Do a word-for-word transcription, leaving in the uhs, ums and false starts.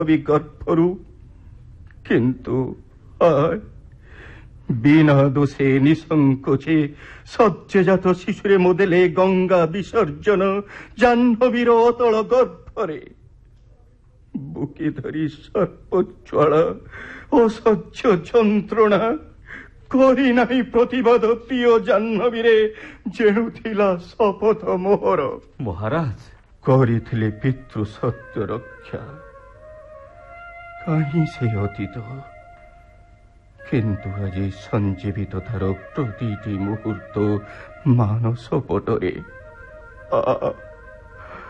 ଜାହ୍ନବୀ ଗର୍ଭରୁ। କିନ୍ତୁ ହାୟ, ବିନା ଦୋଷେ ନିସଙ୍କୋଚେ ସଦ୍ୟଜାତ ଶିଶୁରେ ମୋ ଦେଲେ ଗଙ୍ଗା ବିସର୍ଜନ ଜାହ୍ନବୀର ଅତଳ ଗର୍ଭରେ। ବୁକେ ଧରି ସର୍ବଜ୍ୱାଳ ଅସହ୍ୟ ଯନ୍ତ୍ରଣା କରି ନାହିଁ ପ୍ରତିବାଦ ପ୍ରିୟ ଜାହ୍ନବୀରେ ଯେଣୁଥିଲା ଶପଥ ମୋହର। ମହାରାଜ କରିଥିଲେ ପିତୃ ସତ୍ୟ ରକ୍ଷା। କାହିଁ ସେ ଅତୀତ, କିନ୍ତୁ ଆଜି ସଞ୍ଜୀବିତ ତାର ପ୍ରତିଟି ମୁହୂର୍ତ୍ତ ମାନସ ପଟରେ।